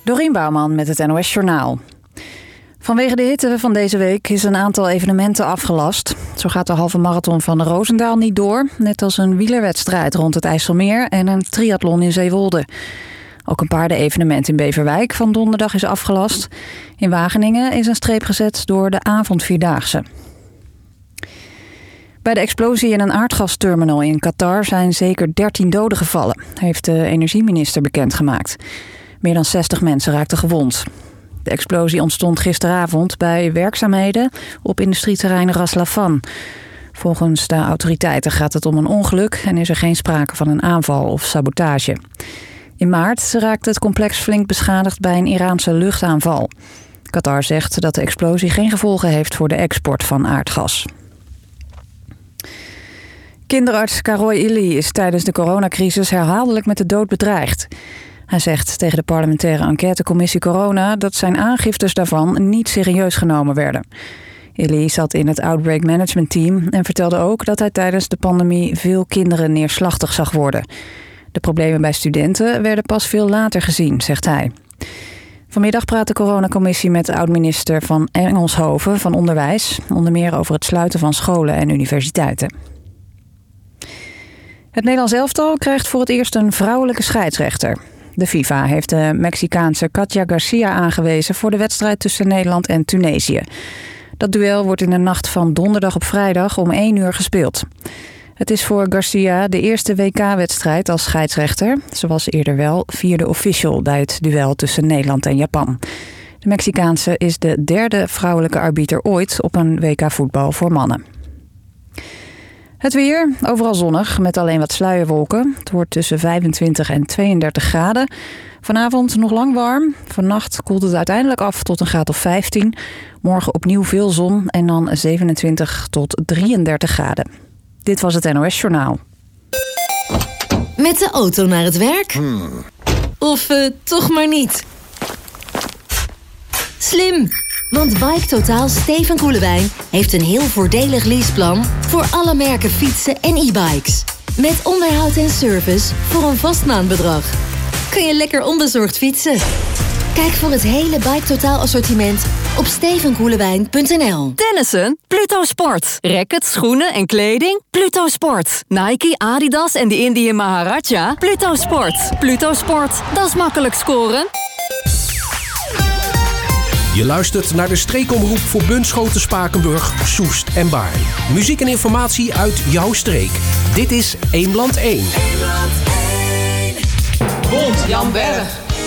Dorien Bouwman met het NOS Journaal. Vanwege de hitte van deze week is een aantal evenementen afgelast. Zo gaat de halve marathon van Roosendaal niet door. Net als een wielerwedstrijd rond het IJsselmeer en een triathlon in Zeewolde. Ook een paardenevenement in Beverwijk van donderdag is afgelast. In Wageningen is een streep gezet door de avondvierdaagse. Bij de explosie in een aardgasterminal in Qatar zijn zeker 13 doden gevallen, heeft de energieminister bekendgemaakt. Meer dan 60 mensen raakten gewond. De explosie ontstond gisteravond bij werkzaamheden op industrieterrein Ras Laffan. Volgens de autoriteiten gaat het om een ongeluk en is er geen sprake van een aanval of sabotage. In maart raakte het complex flink beschadigd bij een Iraanse luchtaanval. Qatar zegt dat de explosie geen gevolgen heeft voor de export van aardgas. Kinderarts Karoy Illy is tijdens de coronacrisis herhaaldelijk met de dood bedreigd. Hij zegt tegen de parlementaire enquêtecommissie Corona dat zijn aangiftes daarvan niet serieus genomen werden. Illy zat in het Outbreak Management Team en vertelde ook dat hij tijdens de pandemie veel kinderen neerslachtig zag worden. De problemen bij studenten werden pas veel later gezien, zegt hij. Vanmiddag praat de coronacommissie met de oud-minister van Engelshoven van Onderwijs, onder meer over het sluiten van scholen en universiteiten. Het Nederlands elftal krijgt voor het eerst een vrouwelijke scheidsrechter. De FIFA heeft de Mexicaanse Katja Garcia aangewezen voor de wedstrijd tussen Nederland en Tunesië. Dat duel wordt in de nacht van donderdag op vrijdag om 1 uur gespeeld. Het is voor Garcia de eerste WK-wedstrijd als scheidsrechter. Ze was eerder wel 4e official bij het duel tussen Nederland en Japan. De Mexicaanse is de 3e vrouwelijke arbiter ooit op een WK-voetbal voor mannen. Het weer, overal zonnig, met alleen wat sluierwolken. Het wordt tussen 25 en 32 graden. Vanavond nog lang warm. Vannacht koelt het uiteindelijk af tot een graad of 15. Morgen opnieuw veel zon en dan 27 tot 33 graden. Dit was het NOS Journaal. Met de auto naar het werk? Of toch maar niet? Slim! Want Bike Totaal Steven Koelewijn heeft een heel voordelig leaseplan voor alle merken fietsen en e-bikes. Met onderhoud en service voor een vast maandbedrag. Kun je lekker onbezorgd fietsen. Kijk voor het hele Bike Totaal assortiment op stevenkoelewijn.nl. Tennissen? Pluto Sport. Rackets, schoenen en kleding? Pluto Sport. Nike, Adidas en de Indian Maharaja? Pluto Sport. Pluto Sport. Dat is makkelijk scoren. Je luistert naar de streekomroep voor Bunschoten, Spakenburg, Soest en Baarn. Muziek en informatie uit jouw streek. Dit is Eemland 1. Bond Jan Berg.